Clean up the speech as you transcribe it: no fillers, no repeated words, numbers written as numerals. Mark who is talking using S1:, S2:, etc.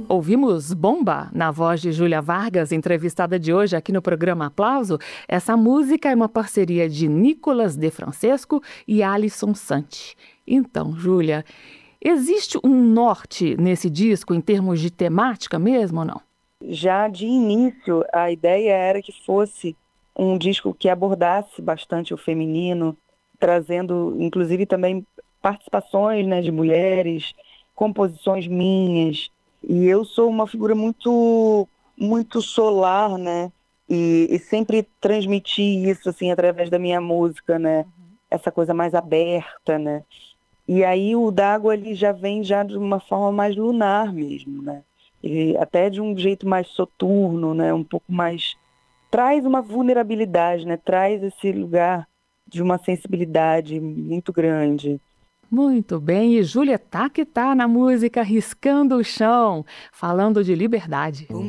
S1: Ouvimos Bomba, na voz de Júlia Vargas, entrevistada de hoje aqui no programa Aplauso. Essa música é uma parceria de Nicolas De Francesco e Alisson Santi. Então, Júlia, existe um norte nesse disco em termos de temática mesmo ou não?
S2: Já de início, a ideia era que fosse um disco que abordasse bastante o feminino, trazendo inclusive também participações, né, de mulheres, composições minhas. E eu sou uma figura muito solar, né? E sempre transmiti isso assim através da minha música, né? Essa coisa mais aberta, né? E aí o D'Água ele já vem já de uma forma mais lunar mesmo, né? E até de um jeito mais soturno, né? Um pouco mais traz uma vulnerabilidade, né? Traz esse lugar de uma sensibilidade muito grande.
S1: Muito bem, e Júlia tá que tá na música Riscando o Chão, falando de liberdade.